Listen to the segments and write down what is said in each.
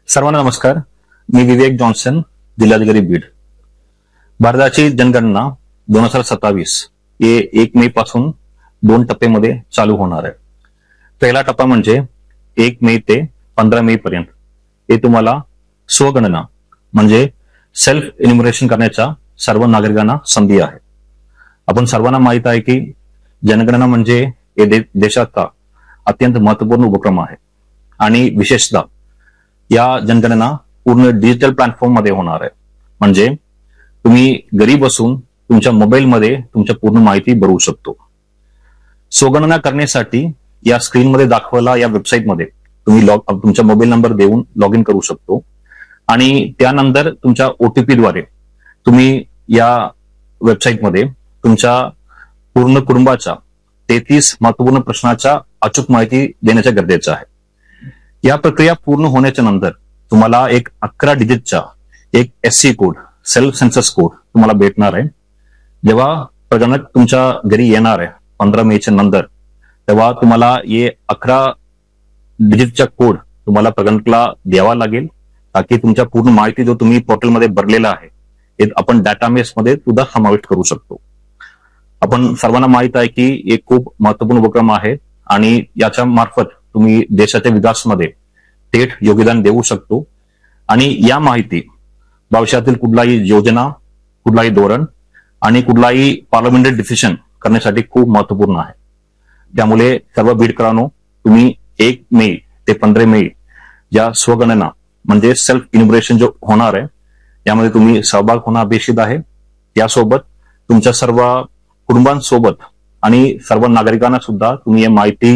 सर्वांना नमस्कार. मी विवेक जॉन्सन, जिल्हाधिकारी बीड. भारताची जनगणना 2027 हे 1 मे पासून 2 टप्प्यामध्ये चालू होणार आहे. पहिला टप्पा म्हणजे 1 मे ते 15 मे पर्यंत हे तुम्हाला स्वगणना म्हणजे सेल्फ एन्युमरेशन करण्याचा सर्व नागरिकांना संधी आहे. आपण सर्वांना माहित आहे की जनगणना म्हणजे देशाचा अत्यंत महत्वपूर्ण उपक्रम आहे आणि विशेषतः या जनगणना पूर्ण डिजिटल प्लॅटफॉर्म मध्ये होणार आहे. म्हणजे तुम्ही घरी बसून तुमच्या मोबाईलमध्ये तुमच्या पूर्ण माहिती भरवू शकतो. स्वगणना करण्यासाठी या स्क्रीनमध्ये दाखवला या वेबसाईटमध्ये तुम्ही तुमचा मोबाईल नंबर देऊन लॉग इन करू शकतो आणि त्यानंतर तुमच्या OTP द्वारे तुम्ही या वेबसाईटमध्ये तुमच्या पूर्ण कुटुंबाच्या 33 महत्वपूर्ण प्रश्नाच्या अचूक माहिती देण्याचं गरजेचं आहे. या प्रक्रिया पूर्ण होण्याच्या नंतर तुम्हाला एक 11 डिजिटचा एक SC code, self census code तुम्हाला भेटणार आहे. जेव्हा प्रगणक तुमच्या घरी येणार आहे 15 मेच्या नंतर, तेव्हा तुम्हाला हे 11 डिजिटचा कोड तुम्हाला प्रगणकला द्यावा लागेल, ताकी तुमच्या पूर्ण माहिती जो तुम्ही पोर्टलमध्ये भरलेला आहे हे आपण डाटाबेस मध्ये सुद्धा समाविष्ट करू शकतो. आपण सर्वांना माहित आहे की हे खूप महत्वपूर्ण उपक्रम आहे आणि याच्या मार्फत तुम्ही देशाच्या विकासामध्ये थेट योगदान देऊ शकतो आणि या माहिती भविष्यातील कुठलाही योजना, कुठलाही धोरण आणि कुठलाही पार्लमेंटरी डिसिजन करण्यासाठी खूप महत्वपूर्ण आहे. त्यामुळे सर्व बीडकरांनो, तुम्ही 1 मे ते 15 मे या स्वगणना म्हणजे सेल्फ इन्युमरेशन जो होणार आहे यामध्ये तुम्ही सहभाग होणं अपेक्षित आहे. यासोबत तुमच्या सर्व कुटुंबांसोबत आणि सर्व नागरिकांना सुद्धा तुम्ही ही माहिती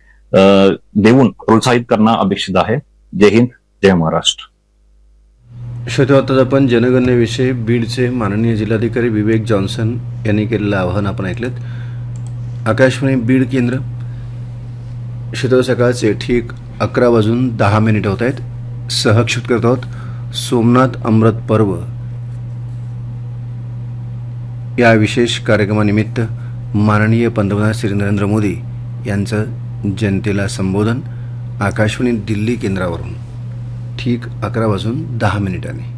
देऊन प्रोत्साहित करणं अपेक्षित आहे. जय हिंद, जय महाराष्ट्र. आता आपण जनगणनेविषयी बीडचे माननीय जिल्हाधिकारी विवेक जॉन्सन यांनी केलेलं आवाहन आपण ऐकलं. आकाशवाणी बीड केंद्र सकाळचे ठीक 11:10 होत आहेत. सहक्षित करत आहोत सोमनाथ अमृत पर्व या विशेष कार्यक्रमानिमित्त माननीय पंतप्रधान श्री नरेंद्र मोदी यांचं जनतेला संबोधन आकाशवाणी दिल्ली केंद्रावरून ठीक 11:10